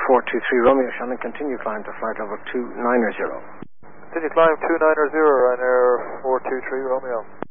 423 Romeo, Shannon, continue climb to flight level 290. Continue climb 290, Ryanair 423 Romeo.